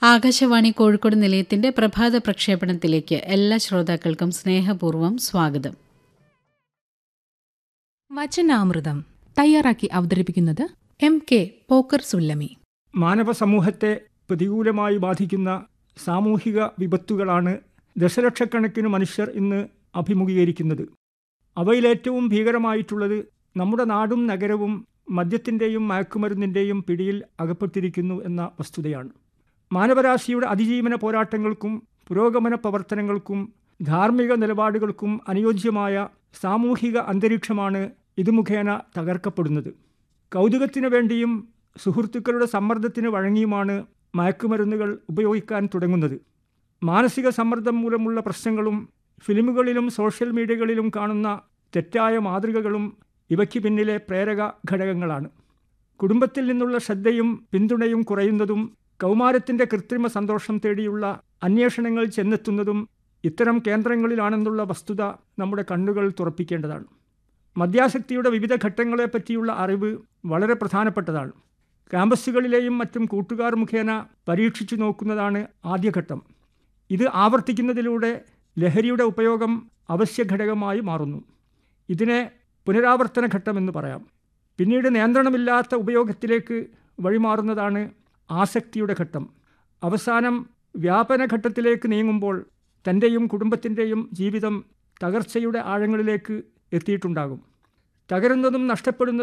ആകാശവാണി കോഴിക്കോട് നിലയത്തിന്റെ പ്രഭാത പ്രക്ഷേപണത്തിലേക്ക് എല്ലാ ശ്രോതാക്കൾക്കും സ്നേഹപൂർവ്വം സ്വാഗതം. വചനാമൃതം തയ്യാറാക്കി അവതരിപ്പിക്കുന്നത് MK പോക്കർ സുല്ലമി. മാനവ സമൂഹത്തെ പ്രതികൂലമായി ബാധിക്കുന്ന സാമൂഹിക വിപത്തുകളാണ് ദശലക്ഷക്കണക്കിന് മനുഷ്യർ ഇന്ന് അഭിമുഖീകരിക്കുന്നത്. അവയിലേറ്റവും ഭീകരമായിട്ടുള്ളത് നമ്മുടെ നാടും നഗരവും മദ്യത്തിൻ്റെയും മയക്കുമരുന്നിൻ്റെയും പിടിയിൽ അകപ്പെട്ടിരിക്കുന്നു എന്ന വസ്തുതയാണ്. മാനവരാശിയുടെ അതിജീവന പോരാട്ടങ്ങൾക്കും പുരോഗമന പ്രവർത്തനങ്ങൾക്കും ധാർമ്മിക നിലപാടുകൾക്കും അനുയോജ്യമായ സാമൂഹിക അന്തരീക്ഷമാണ് ഇത് മുഖേന തകർക്കപ്പെടുന്നത്. കൗതുകത്തിനു വേണ്ടിയും സുഹൃത്തുക്കളുടെ സമ്മർദ്ദത്തിന് വഴങ്ങിയുമാണ് മയക്കുമരുന്നുകൾ ഉപയോഗിക്കാൻ തുടങ്ങുന്നത്. മാനസിക സമ്മർദ്ദം മൂലമുള്ള പ്രശ്നങ്ങളും ഫിലിമുകളിലും സോഷ്യൽ മീഡിയകളിലും കാണുന്ന തെറ്റായ മാതൃകകളും ഇവയ്ക്ക് പിന്നിലെ പ്രേരക ഘടകങ്ങളാണ്. കുടുംബത്തിൽ നിന്നുള്ള ശ്രദ്ധയും പിന്തുണയും കുറയുന്നതും കൗമാരത്തിൻ്റെ കൃത്രിമ സന്തോഷം തേടിയുള്ള അന്വേഷണങ്ങൾ ചെന്നെത്തുന്നതും ഇത്തരം കേന്ദ്രങ്ങളിലാണെന്നുള്ള വസ്തുത നമ്മുടെ കണ്ണുകൾ തുറപ്പിക്കേണ്ടതാണ്. മദ്യാസക്തിയുടെ വിവിധ ഘട്ടങ്ങളെപ്പറ്റിയുള്ള അറിവ് വളരെ പ്രധാനപ്പെട്ടതാണ്. ക്യാമ്പസുകളിലെയും മറ്റും കൂട്ടുകാർ മുഖേന പരീക്ഷിച്ചു നോക്കുന്നതാണ് ആദ്യഘട്ടം. ഇത് ആവർത്തിക്കുന്നതിലൂടെ ലഹരിയുടെ ഉപയോഗം അവശ്യഘടകമായി മാറുന്നു. ഇതിനെ പുനരാവർത്തന ഘട്ടമെന്ന് പറയാം. പിന്നീട് നിയന്ത്രണമില്ലാത്ത ഉപയോഗത്തിലേക്ക് വഴിമാറുന്നതാണ് ആസക്തിയുടെ ഘട്ടം. അവസാനം വ്യാപന ഘട്ടത്തിലേക്ക് നീങ്ങുമ്പോൾ തൻ്റെയും കുടുംബത്തിൻ്റെയും ജീവിതം തകർച്ചയുടെ ആഴങ്ങളിലേക്ക് എത്തിയിട്ടുണ്ടാകും. തകരുന്നതും നഷ്ടപ്പെടുന്നതും